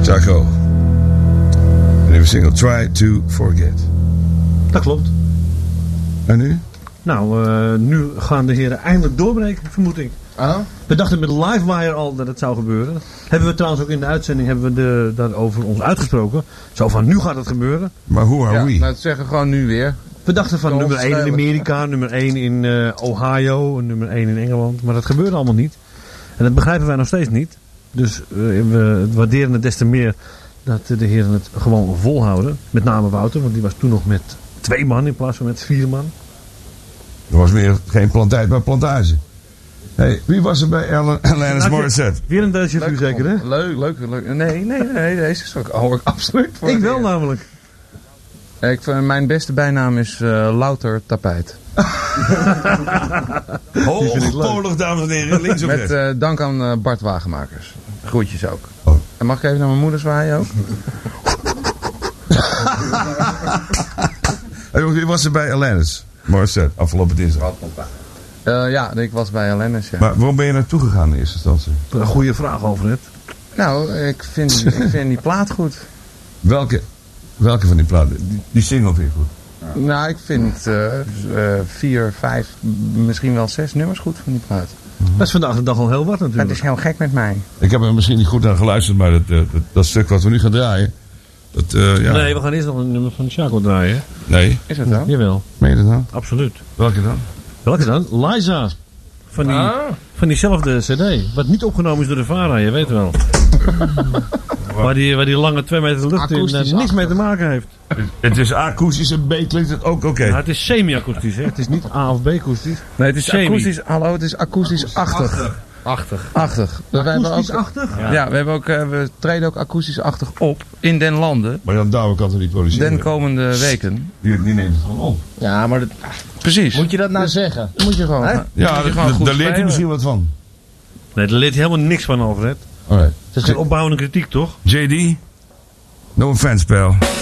Taco. En even single Try to Forget. Dat klopt. En nu? Nou, nu gaan de heren eindelijk doorbreken, vermoed ik. Ah? We dachten met Livewire al dat het zou gebeuren. Hebben we trouwens ook in de uitzending daarover ons uitgesproken. Zo van, nu gaat het gebeuren. Maar hoe are we? Nou, zeggen gewoon nu weer. We dachten van Zo nummer 1 in Amerika, nummer 1 in Ohio, nummer 1 in Engeland. Maar dat gebeurde allemaal niet. En dat begrijpen wij nog steeds niet. Dus we waarderen het des te meer dat de heren het gewoon volhouden. Met name Wouter, want die was toen nog met 2 man in plaats van met 4 man. Er was meer geen plantijd, maar plantage. Hey, wie was er bij Alanis Morissette? Weer een déjà vu zeker, hè? Leuk. Nee, deze is ook hou ik absoluut voor. Ik wel namelijk. Mijn beste bijnaam is Louter Tapijt. Hoogpolig, dames en heren. Links of rechts? Met dank aan Bart Wagenmakers. Groetjes ook. Oh. En mag ik even naar mijn moeder zwaaien ook? Hey, wie was er bij Alanis Morissette afgelopen dinsdag? Ja, ik was bij Alanis, ja. Maar waarom ben je naartoe gegaan in eerste instantie? Een goede vraag over het. Nou, ik vind die plaat goed. Welke van die platen? Die single vind je goed? Nou, ik vind 4, 5, misschien wel 6 nummers goed van die plaat. Dat is vandaag de dag al heel wat natuurlijk. Dat is heel gek met mij. Ik heb er misschien niet goed naar geluisterd, maar dat stuk wat we nu gaan draaien. Ja. Nee, we gaan eerst nog een nummer van Chaco draaien. Nee. Is dat dan? Jawel, Meen je dat nou? absoluut. Welke dan? Welke dan? Liza. Van diezelfde cd. Wat niet opgenomen is door de VARA, je weet wel. waar die lange 2 meter lucht in niks mee te maken heeft. Het is akoestisch en B klinkt het ook oké. Nou, het is semi-akoestisch, hè? Het is niet A of B akoestisch. Nee, het is Semi. akoestisch. Hallo, het is akoestisch-achtig. Achtig. Akoestisch-achtig? Ja, we treden ook akoestisch-achtig op in den landen. Maar dan Douwe kan het niet produceren. Den komende weken. Die neemt het gewoon op. Ja, maar Precies. moet je dat nou zeggen? Dan moet je gewoon. Hè? Ja, moet je gewoon goed daar leert hij spelen. misschien wat van. Nee, daar leert hij helemaal niks van over, hè? Alright. Het is geen opbouwende kritiek, toch? JD? No offense, pal.